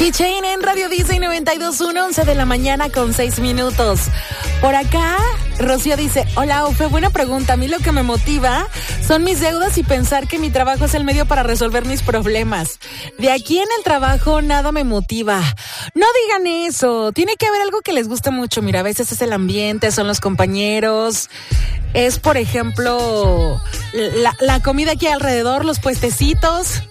Y Chain en Radio Disney 92.1, 11 de la mañana con 6 minutos. Por acá, Rocío dice, hola, Ofe, buena pregunta. A mí lo que me motiva son mis deudas y pensar que mi trabajo es el medio para resolver mis problemas. De aquí en el trabajo nada me motiva. No digan eso. Tiene que haber algo que les guste mucho. Mira, a veces es el ambiente, son los compañeros. Es, por ejemplo, la comida aquí alrededor, los puestecitos.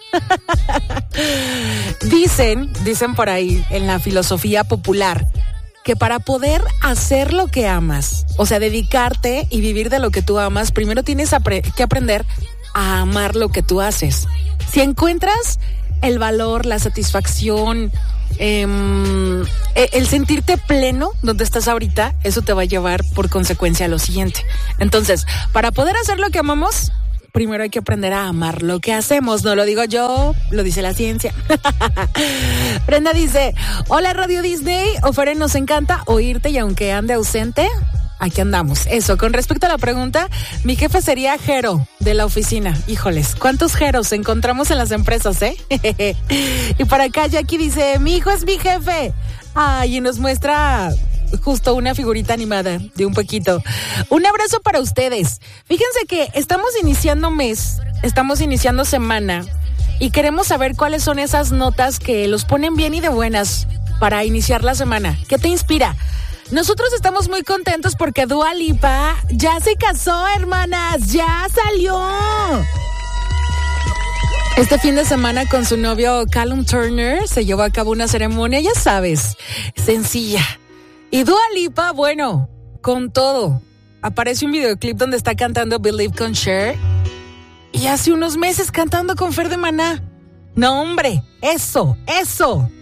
Dicen por ahí en la filosofía popular que para poder hacer lo que amas, o sea, dedicarte y vivir de lo que tú amas, primero tienes que aprender a amar lo que tú haces. Si encuentras el valor, la satisfacción, el sentirte pleno donde estás ahorita, eso te va a llevar por consecuencia a lo siguiente. Entonces, para poder hacer lo que amamos, primero hay que aprender a amar lo que hacemos. No lo digo yo, lo dice la ciencia. Brenda dice, hola Radio Disney, Oferen, nos encanta oírte y aunque ande ausente, aquí andamos. Eso, con respecto a la pregunta, mi jefe sería Jero de la oficina. Híjoles, ¿cuántos Jeros encontramos en las empresas, Y por acá Jackie dice, mi hijo es mi jefe. Ay, y nos muestra justo una figurita animada de un poquito. Un abrazo para ustedes. Fíjense que estamos iniciando mes, estamos iniciando semana y queremos saber cuáles son esas notas que los ponen bien y de buenas para iniciar la semana. ¿Qué te inspira? Nosotros estamos muy contentos porque Dua Lipa ya se casó, hermanas, ya salió. Este fin de semana con su novio Callum Turner se llevó a cabo una ceremonia, ya sabes, sencilla. Y Dua Lipa, bueno, con todo. Aparece un videoclip donde está cantando Believe con Cher. Y hace unos meses cantando con Fer de Maná. No, hombre, eso.